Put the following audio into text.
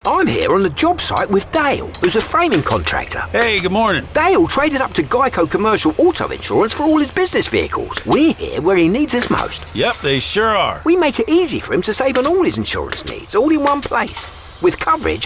I'm here on the job site with Dale, who's a framing contractor. Hey, good morning. Dale traded up to Geico Commercial Auto Insurance for all his business vehicles. We're here where he needs us most. Yep, they sure are. We make it easy for him to save on all his insurance needs, all in one place. With coverage